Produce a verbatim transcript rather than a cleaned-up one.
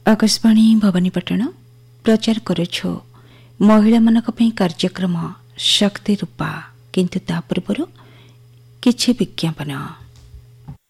आकाशवाणी भवानीपटण प्रचार करुछु महिला मानक पई कार्यक्रम शक्ति रूपा किंतु ता पूर्व किछि विज्ञापन।